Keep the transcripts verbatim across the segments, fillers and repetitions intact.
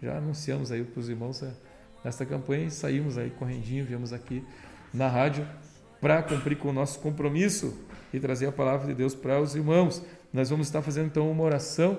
já anunciamos aí para os irmãos nesta campanha e saímos aí correndinho, viemos aqui na rádio para cumprir com o nosso compromisso e trazer a palavra de Deus para os irmãos. Nós vamos estar fazendo então uma oração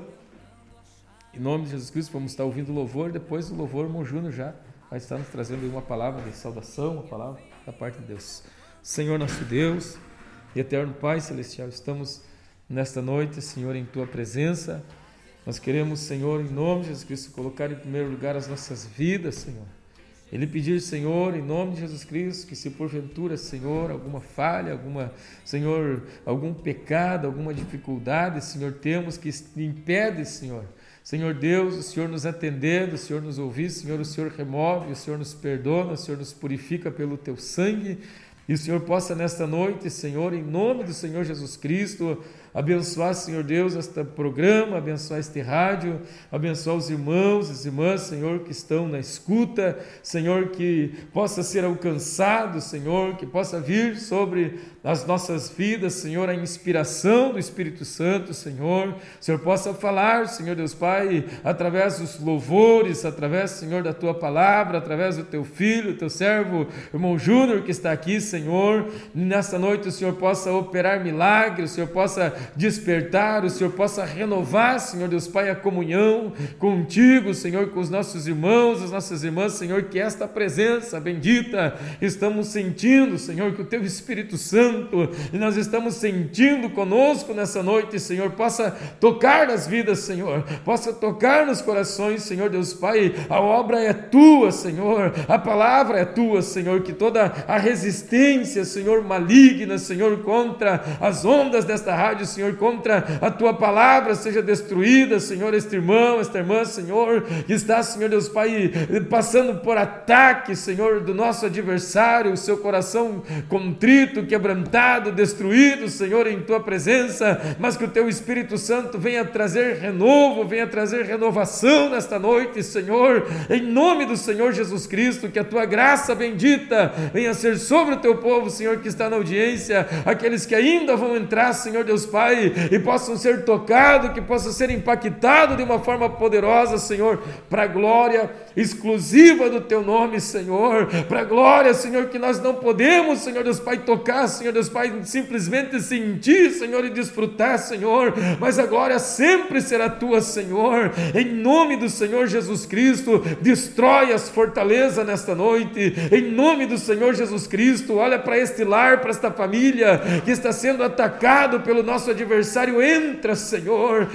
em nome de Jesus Cristo, vamos estar ouvindo o louvor, depois do louvor o irmão Júnior já vai estar nos trazendo uma palavra de saudação, uma palavra da parte de Deus. Senhor nosso Deus e eterno Pai Celestial, estamos nesta noite, Senhor, em Tua presença. Nós queremos, Senhor, em nome de Jesus Cristo, colocar em primeiro lugar as nossas vidas, Senhor. Ele pedir, Senhor, em nome de Jesus Cristo, que se porventura, Senhor, alguma falha, alguma, Senhor, algum pecado, alguma dificuldade, Senhor, temos que impede, Senhor, Senhor Deus, o Senhor nos atendendo, o Senhor nos ouvir, Senhor, o Senhor remove, o Senhor nos perdona, o Senhor nos purifica pelo Teu sangue, e o Senhor possa nesta noite, Senhor, em nome do Senhor Jesus Cristo, abençoar, Senhor Deus, este programa, abençoar este rádio, abençoar os irmãos, as irmãs, Senhor, que estão na escuta, Senhor, que possa ser alcançado, Senhor, que possa vir sobre as nossas vidas, Senhor, a inspiração do Espírito Santo, Senhor, o Senhor possa falar, Senhor Deus Pai, através dos louvores, através, Senhor, da Tua palavra, através do Teu Filho, Teu servo, irmão Júnior, que está aqui, Senhor, nesta noite o Senhor possa operar milagres, o Senhor possa despertar, o Senhor possa renovar, Senhor Deus Pai, a comunhão contigo, Senhor, com os nossos irmãos, as nossas irmãs, Senhor, que esta presença bendita estamos sentindo, Senhor, que o Teu Espírito Santo, e nós estamos sentindo conosco nessa noite, Senhor, possa tocar nas vidas, Senhor, possa tocar nos corações, Senhor Deus Pai, a obra é Tua, Senhor, a palavra é Tua, Senhor, que toda a resistência, Senhor, maligna, Senhor, contra as ondas desta rádio, Senhor, contra a Tua palavra seja destruída, Senhor, este irmão, esta irmã, Senhor, que está, Senhor Deus Pai, passando por ataque, Senhor, do nosso adversário, o seu coração contrito, quebrantado, destruído, Senhor, em Tua presença, mas que o Teu Espírito Santo venha trazer renovo, venha trazer renovação nesta noite, Senhor, em nome do Senhor Jesus Cristo, que a Tua graça bendita venha ser sobre o Teu povo, Senhor, que está na audiência, aqueles que ainda vão entrar, Senhor Deus Pai, e possam ser tocados, que possam ser impactados de uma forma poderosa, Senhor, para a glória exclusiva do Teu nome, Senhor, para a glória, Senhor, que nós não podemos, Senhor Deus Pai, tocar, Senhor Deus Pai, simplesmente sentir, Senhor, e desfrutar, Senhor, mas a glória sempre será Tua, Senhor, em nome do Senhor Jesus Cristo, destrói as fortalezas nesta noite, em nome do Senhor Jesus Cristo, olha para este lar, para esta família, que está sendo atacado pelo nosso adversário, entra, Senhor,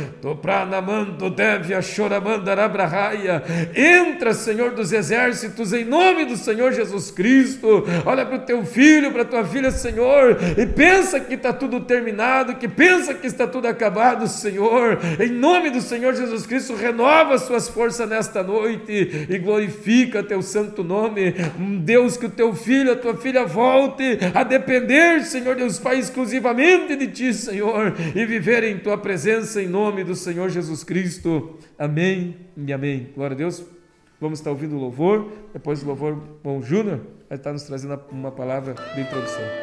entra, Senhor dos exércitos, em nome do Senhor Jesus Cristo, olha para o Teu filho, para a Tua filha, Senhor, e pensa que está tudo terminado, que pensa que está tudo acabado, Senhor, em nome do Senhor Jesus Cristo, renova as Suas forças nesta noite, e glorifica Teu santo nome, Deus, que o Teu filho, a Tua filha volte a depender, Senhor Deus Pai, exclusivamente de Ti, Senhor, e viver em Tua presença, em nome do Senhor Jesus Cristo, amém e amém. Glória a Deus. Vamos estar ouvindo o louvor, depois do louvor, o irmão Júnior vai estar nos trazendo uma palavra de introdução.